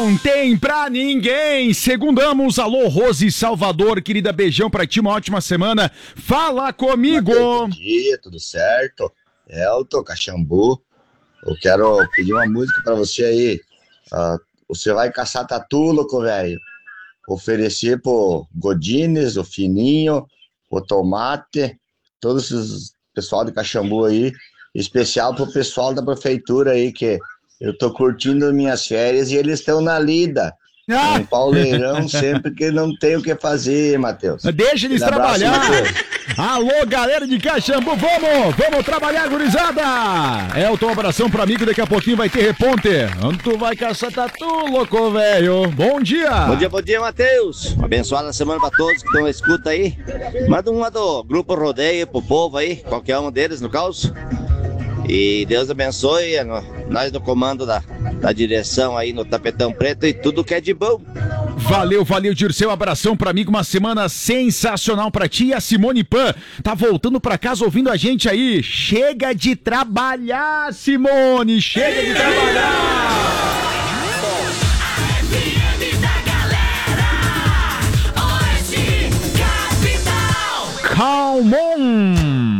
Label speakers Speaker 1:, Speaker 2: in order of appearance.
Speaker 1: Não tem pra ninguém. Segundamos. Alô, Rose Salvador, querida, beijão pra ti, uma ótima semana. Fala comigo.
Speaker 2: Bom dia, tudo certo? Elton, Caxambu. Eu quero pedir uma música pra você aí. Você vai caçar tatu, louco, velho. Oferecer pro Godines, o Fininho, o Tomate, todos esses pessoal de Caxambu aí. Especial pro pessoal da prefeitura aí, que eu tô curtindo minhas férias e eles estão na lida. Um pauleirão sempre que não tem o que fazer, Matheus.
Speaker 1: Deixa eles trabalhar. Alô, galera de Caxambu, vamos trabalhar, gurizada. Elton, um abração pro amigo, daqui a pouquinho vai ter reponte. Onde tu vai caçar tatu, louco, velho? Bom dia.
Speaker 3: Bom dia, Matheus. Uma abençoada semana pra todos que estão na escuta aí. Manda uma do Grupo Rodeio pro povo aí, qualquer um deles, no caso. E Deus abençoe nós no comando da direção aí no Tapetão Preto e tudo que é de bom.
Speaker 1: Valeu, Dirceu, abração pra mim, uma semana sensacional pra ti. E a Simone Pan tá voltando pra casa ouvindo a gente aí. Chega de trabalhar, Simone, chega de trabalhar. Calm on.